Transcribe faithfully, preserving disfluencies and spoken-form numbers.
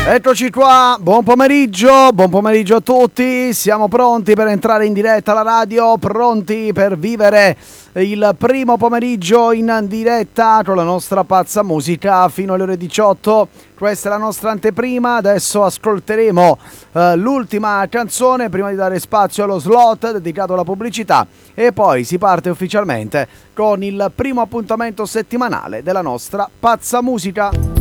Eccoci qua, buon pomeriggio, buon pomeriggio a tutti, siamo pronti per entrare in diretta alla radio, pronti per vivere il primo pomeriggio in diretta con la nostra pazza musica fino alle ore diciotto. Questa è la nostra anteprima, adesso ascolteremo uh, l'ultima canzone prima di dare spazio allo slot dedicato alla pubblicità e poi si parte ufficialmente con il primo appuntamento settimanale della nostra pazza musica.